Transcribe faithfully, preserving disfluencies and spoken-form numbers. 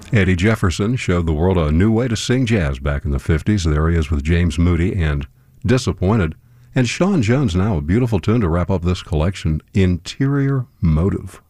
Eddie Jefferson showed the world a new way to sing jazz back in the fifties. There he is with James Moody and Disappointed. And Sean Jones now, a beautiful tune to wrap up this collection, Interior Motive.